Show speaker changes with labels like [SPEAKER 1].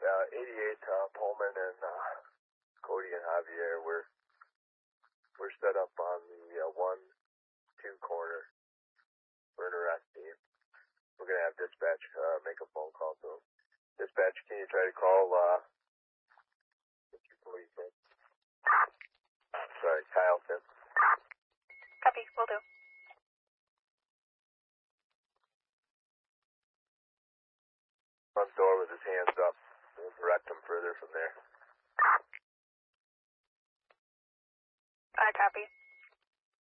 [SPEAKER 1] 88 Pullman and Cody and Javier. We're set up on the 1-2 corner. We're in a rest team. We're gonna have dispatch make a phone call to them. Dispatch, can you try to call Mr. Policeman? Sorry, Kyleton.
[SPEAKER 2] Copy, will do.
[SPEAKER 1] Front door with his hands up. We'll direct him further from there.
[SPEAKER 2] Copy.